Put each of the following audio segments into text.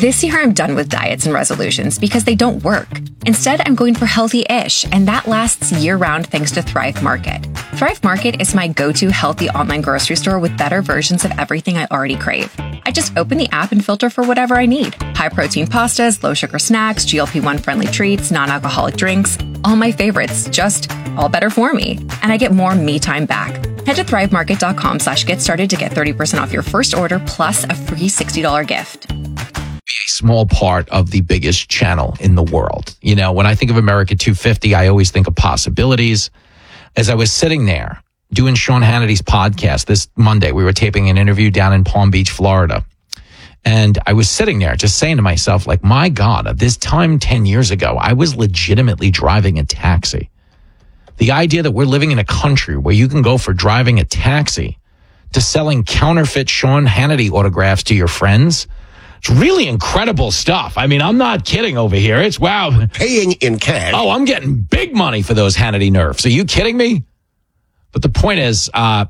This year, I'm done with diets and resolutions because they don't work. Instead, I'm going for healthy-ish, and that lasts year-round thanks to Thrive Market. Thrive Market is my go-to healthy online grocery store with better versions of everything I already crave. I just open the app and filter for whatever I need. High-protein pastas, low-sugar snacks, GLP-1-friendly treats, non-alcoholic drinks, all my favorites, just all better for me. And I get more me time back. Head to thrivemarket.com/get started to get 30% off your first order plus a free $60 gift. A small part of the biggest channel in the world. You know, when I think of America 250, I always think of possibilities. As I was sitting there doing Sean Hannity's podcast this Monday, we were taping an interview down in Palm Beach, Florida. And I was sitting there just saying to myself, like, my God, at this time 10 years ago, I was legitimately driving a taxi. The idea that we're living in a country where you can go for driving a taxi to selling counterfeit Sean Hannity autographs to your friends, it's really incredible stuff. I mean, I'm not kidding over here. It's wow. Paying in cash. Oh, I'm getting big money for those Hannity nerfs. Are you kidding me? But the point is,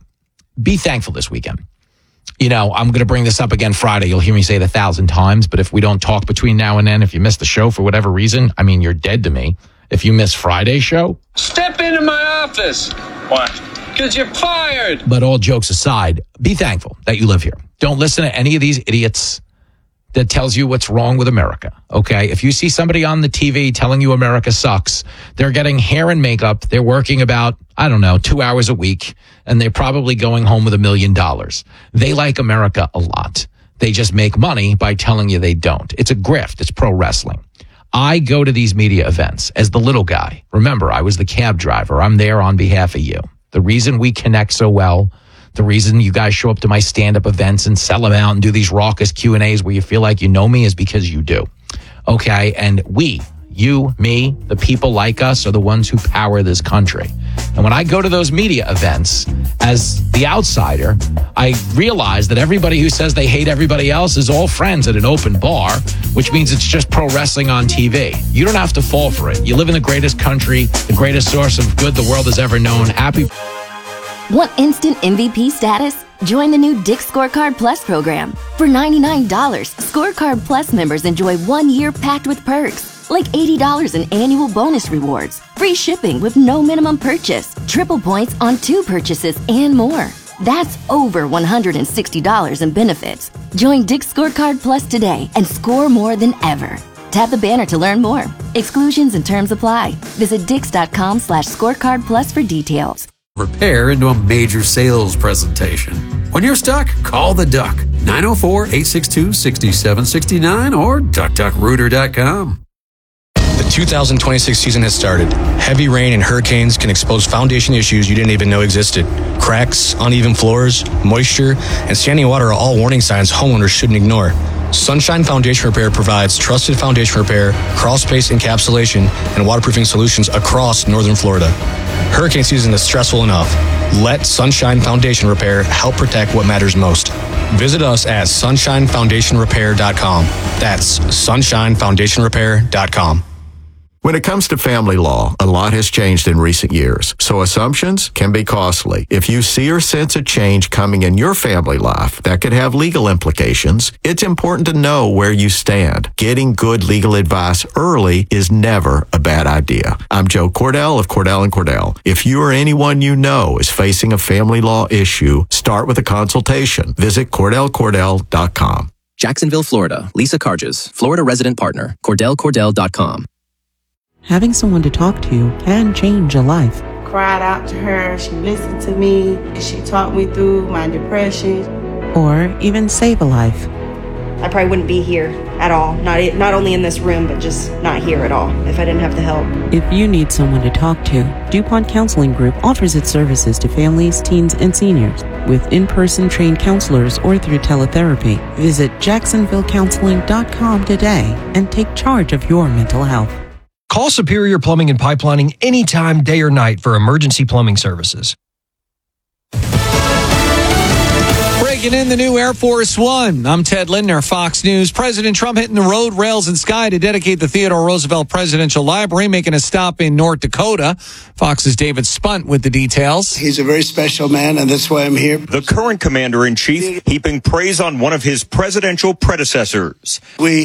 be thankful this weekend. You know, I'm going to bring this up again Friday. You'll hear me say it 1,000 times. But if we don't talk between now and then, if you miss the show for whatever reason, I mean, you're dead to me. If you miss Friday's show. Step into my office. Why? Because you're fired. But all jokes aside, be thankful that you live here. Don't listen to any of these idiots that tells you what's wrong with America, okay? If you see somebody on the TV telling you America sucks, they're getting hair and makeup, they're working about, 2 hours a week, and they're probably going home with $1 million. They like America a lot. They just make money by telling you they don't. It's a grift. It's pro wrestling. I go to these media events as the little guy. Remember, I was the cab driver. I'm there on behalf of you. The reason we connect so well, the reason you guys show up to my stand-up events and sell them out and do these raucous Q&As where you feel like you know me is because you do. Okay? And we, you, me, the people like us are the ones who power this country. And when I go to those media events as the outsider, I realize that everybody who says they hate everybody else is all friends at an open bar, which means it's just pro wrestling on TV. You don't have to fall for it. You live in the greatest country, the greatest source of good the world has ever known. Happy. Want instant MVP status? Join the new Dick's Scorecard Plus program. For $99, Scorecard Plus members enjoy 1 year packed with perks, like $80 in annual bonus rewards, free shipping with no minimum purchase, triple points on 2 purchases, and more. That's over $160 in benefits. Join Dick's Scorecard Plus today and score more than ever. Tap the banner to learn more. Exclusions and terms apply. Visit dix.com/scorecard plus for details. Repair into a major sales presentation. When you're stuck, call the Duck. 904-862-6769 or duckduckrooter.com. The 2026 season has started. Heavy rain and hurricanes can expose foundation issues you didn't even know existed. Cracks, uneven floors, moisture, and standing water are all warning signs homeowners shouldn't ignore. Sunshine Foundation Repair provides trusted foundation repair, crawl space encapsulation, and waterproofing solutions across northern Florida. Hurricane season is stressful enough. Let Sunshine Foundation Repair help protect what matters most. Visit us at sunshinefoundationrepair.com. That's sunshinefoundationrepair.com. When it comes to family law, a lot has changed in recent years, so assumptions can be costly. If you see or sense a change coming in your family life that could have legal implications, it's important to know where you stand. Getting good legal advice early is never a bad idea. I'm Joe Cordell of Cordell & Cordell. If you or anyone you know is facing a family law issue, start with a consultation. Visit CordellCordell.com. Jacksonville, Florida. Lisa Carges, Florida resident partner. CordellCordell.com. Having someone to talk to can change a life. Cried out to her, she listened to me, she talked me through my depression. Or even save a life. I probably wouldn't be here at all, not only in this room, but just not here at all if I didn't have the help. If you need someone to talk to, DuPont Counseling Group offers its services to families, teens, and seniors with in-person trained counselors or through teletherapy. Visit JacksonvilleCounseling.com today and take charge of your mental health. Call Superior Plumbing and Pipelining anytime, day or night for emergency plumbing services. Breaking in the new Air Force One. I'm Ted Lindner, Fox News. President Trump hitting the road, rails, and sky to dedicate the Theodore Roosevelt Presidential Library, making a stop in North Dakota. Fox's David Spunt with the details. He's a very special man, and that's why I'm here. The current commander-in-chief heaping praise on one of his presidential predecessors. We